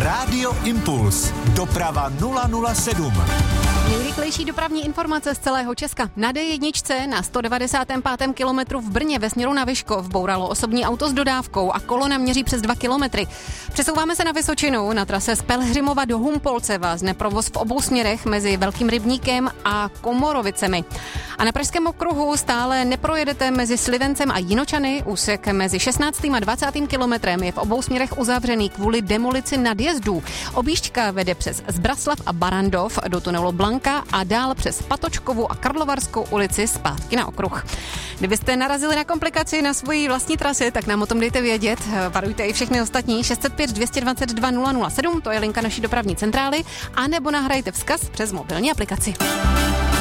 Rádio Impuls. Doprava 007. Nejrychlejší dopravní informace z celého Česka. Na D1 na 195. kilometru v Brně ve směru na Vyškov bouralo osobní auto s dodávkou a kolona měří přes 2 kilometry. Přesouváme se na Vysočinu. Na trase z Pelhřimova do Humpolce vázne provoz v obou směrech mezi Velkým Rybníkem a Komorovicemi. A na Pražském okruhu stále neprojedete mezi Slivencem a Jinočany. Úsek mezi 16. a 20. kilometrem je v obou směrech uzavřený kvůli demolici nadjezdů. Objížďka vede přes Zbraslav a Barandov do tunelu Blanka a dál přes Patočkovu a Karlovarskou ulici zpátky na okruh. Kdybyste narazili na komplikaci na svojí vlastní trase, tak nám o tom dejte vědět. Varujte i všechny ostatní. 605 222 007, to je linka naší dopravní centrály, a nebo nahrajte vzkaz přes mobilní aplikaci.